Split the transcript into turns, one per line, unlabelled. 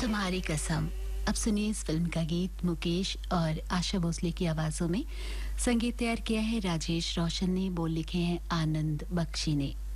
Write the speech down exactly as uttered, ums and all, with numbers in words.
तुम्हारी कसम। अब सुनिए इस फिल्म का गीत मुकेश और आशा भोसले की आवाजों में। संगीत तैयार किया है राजेश रोशन ने, बोल लिखे हैं आनंद बख्शी ने।